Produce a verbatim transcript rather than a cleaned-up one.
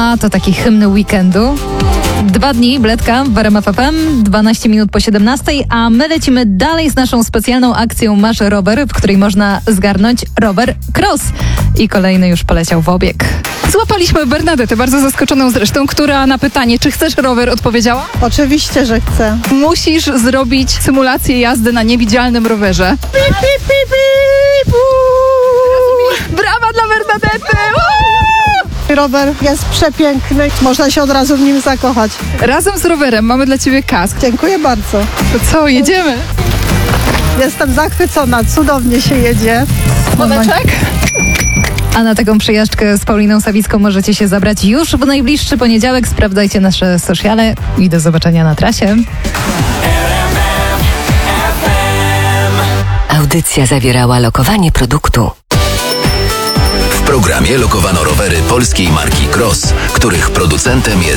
A to taki hymn weekendu. Dwa dni, Bledka w R M F F M, dwanaście minut po siedemnastej, a my lecimy dalej z naszą specjalną akcją Masz rower, w której można zgarnąć rower cross. I kolejny już poleciał w obieg. Złapaliśmy Bernadetę, bardzo zaskoczoną zresztą, która na pytanie, czy chcesz rower, odpowiedziała: Oczywiście, że chcę. musisz zrobić symulację jazdy na niewidzialnym rowerze. Pip, pip, pip, pip, uuu. Brawa dla Bernadety! Uuu. Rower jest przepiękny, można się od razu w nim zakochać. Razem z rowerem mamy dla ciebie kask. Dziękuję bardzo. To co, jedziemy? Jestem zachwycona, cudownie się jedzie. Moneczek? A na taką przejażdżkę z Pauliną Sawicką możecie się zabrać już w najbliższy poniedziałek. Sprawdzajcie nasze sociale i do zobaczenia na trasie. Audycja zawierała lokowanie produktu. W programie lokowano rowery polskiej marki Cross, których producentem jest